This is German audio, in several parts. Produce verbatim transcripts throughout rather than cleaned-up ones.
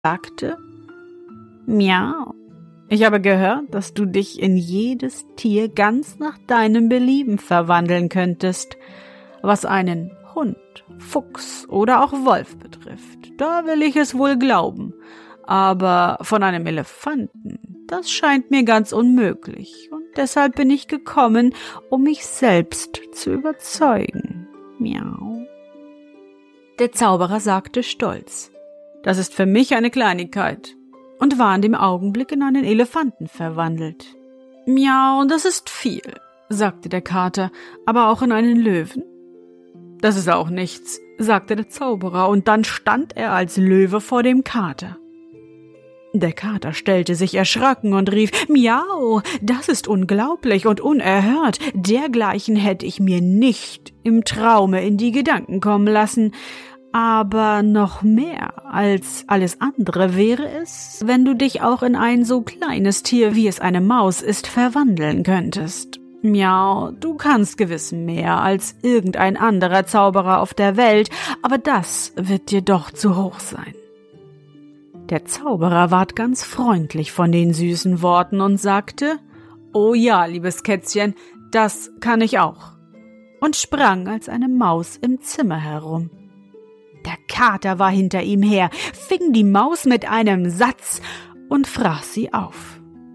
sagte: »Miau, ich habe gehört, dass du dich in jedes Tier ganz nach deinem Belieben verwandeln könntest. Was einen Hund, Fuchs oder auch Wolf betrifft, da will ich es wohl glauben. Aber von einem Elefanten, das scheint mir ganz unmöglich. Und deshalb bin ich gekommen, um mich selbst zu überzeugen. Miau.« Der Zauberer sagte stolz: »Das ist für mich eine Kleinigkeit«, und war in dem Augenblick in einen Elefanten verwandelt. »Miau, das ist viel«, sagte der Kater, »aber auch in einen Löwen?« »Das ist auch nichts«, sagte der Zauberer, und dann stand er als Löwe vor dem Kater. Der Kater stellte sich erschrocken und rief: »Miau, das ist unglaublich und unerhört. Dergleichen hätte ich mir nicht im Traume in die Gedanken kommen lassen. Aber noch mehr als alles andere wäre es, wenn du dich auch in ein so kleines Tier, wie es eine Maus ist, verwandeln könntest. Miau, du kannst gewiss mehr als irgendein anderer Zauberer auf der Welt, aber das wird dir doch zu hoch sein.« Der Zauberer ward ganz freundlich von den süßen Worten und sagte: »Oh ja, liebes Kätzchen, das kann ich auch«, und sprang als eine Maus im Zimmer herum. Der Kater war hinter ihm her, fing die Maus mit einem Satz und fraß sie auf.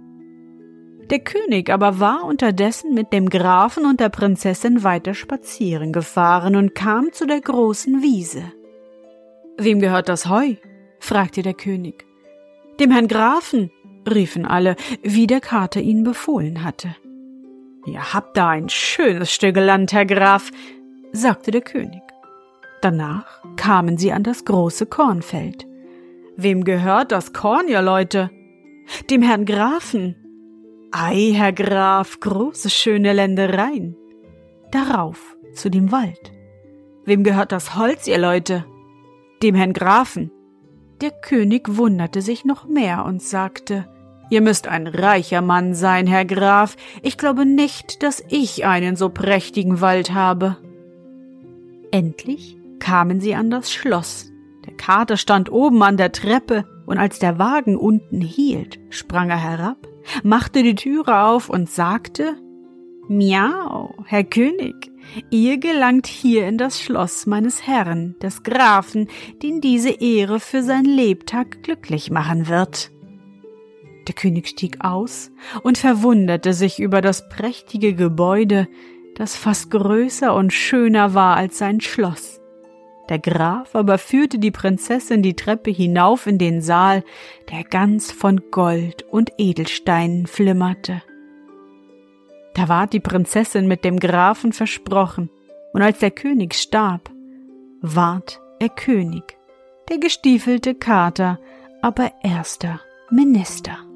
Der König aber war unterdessen mit dem Grafen und der Prinzessin weiter spazieren gefahren und kam zu der großen Wiese. »Wem gehört das Heu?« fragte der König. »Dem Herrn Grafen«, riefen alle, wie der Kater ihnen befohlen hatte. »Ihr habt da ein schönes Stück Land, Herr Graf«, sagte der König. Danach kamen sie an das große Kornfeld. »Wem gehört das Korn, ihr Leute?« »Dem Herrn Grafen.« »Ei, Herr Graf, große schöne Ländereien.« Darauf zu dem Wald. »Wem gehört das Holz, ihr Leute?« »Dem Herrn Grafen.« Der König wunderte sich noch mehr und sagte: »Ihr müsst ein reicher Mann sein, Herr Graf. Ich glaube nicht, dass ich einen so prächtigen Wald habe.« Endlich kamen sie an das Schloss. Der Kater stand oben an der Treppe, und als der Wagen unten hielt, sprang er herab, machte die Türe auf und sagte: »Miau, Herr König, ihr gelangt hier in das Schloss meines Herrn, des Grafen, den diese Ehre für sein Lebtag glücklich machen wird.« Der König stieg aus und verwunderte sich über das prächtige Gebäude, das fast größer und schöner war als sein Schloss. Der Graf aber führte die Prinzessin die Treppe hinauf in den Saal, der ganz von Gold und Edelsteinen flimmerte. Da ward die Prinzessin mit dem Grafen versprochen, und als der König starb, ward er König, der gestiefelte Kater aber erster Minister.